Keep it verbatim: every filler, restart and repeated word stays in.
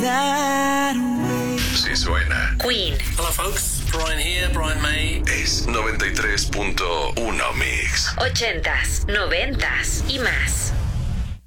Sí suena. Queen. Hello folks, Brian here, Brian May. Es noventa y tres punto uno Mix. Ochentas, noventas y más.